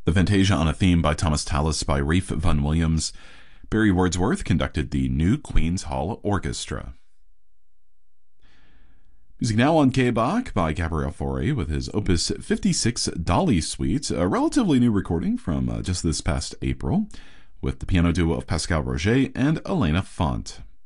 The Fantasia on a Theme by Thomas Tallis by Rafe Vaughan Williams. Barry Wordsworth conducted the New Queen's Hall Orchestra. Music now on K-Bach by Gabriel Fauré with his Opus 56 Dolly Suite, a relatively new recording from just this past April, with the piano duo of Pascal Roger and Elena Font.